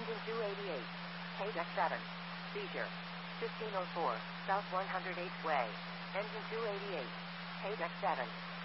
Engine 288. Deck 7. Seizure. 1504, South 108th Way. Engine 288. Deck 7.